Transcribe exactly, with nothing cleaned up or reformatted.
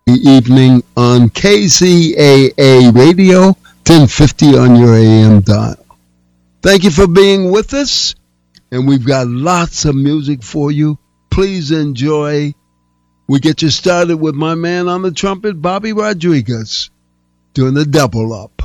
evening on K Z A A Radio, ten fifty on your A M dial. Thank you for being with us, and we've got lots of music for you. Please enjoy. We get you started with my man on the trumpet, Bobby Rodriguez, doing the double up.